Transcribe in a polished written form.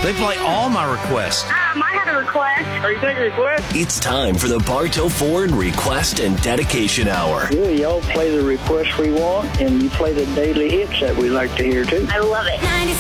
They play all my requests. I had a request. Are you taking requests? It's time for the Bartow Ford Request and Dedication Hour. Yeah, y'all play the requests we want, and you play the daily hits that we like to hear, too. I love it.